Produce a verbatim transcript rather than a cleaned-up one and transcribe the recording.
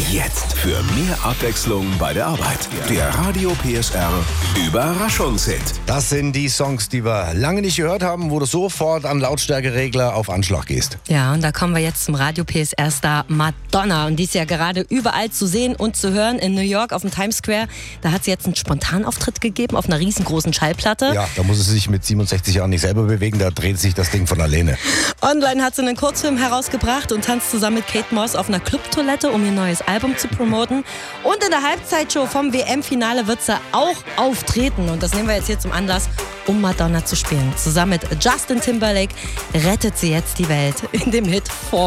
Jetzt für mehr Abwechslung bei der Arbeit. Der Radio P S R Überraschungshit. Das sind die Songs, die wir lange nicht gehört haben, wo du sofort am Lautstärkeregler auf Anschlag gehst. Ja, und da kommen wir jetzt zum Radio P S R-Star Madonna. Und die ist ja gerade überall zu sehen und zu hören. In New York auf dem Times Square. Da hat sie jetzt einen Spontanauftritt gegeben auf einer riesengroßen Schallplatte. Ja, da muss sie sich mit siebenundsechzig Jahren nicht selber bewegen, da dreht sich das Ding von alleine. Online hat sie einen Kurzfilm herausgebracht und tanzt zusammen mit Kate Moss auf einer Clubtoilette, um ihr neues Album zu promoten. Und in der Halbzeitshow vom W M-Finale wird sie auch auftreten. Und das nehmen wir jetzt hier zum Anlass, um Madonna zu spielen. Zusammen mit Justin Timberlake rettet sie jetzt die Welt in dem Hit For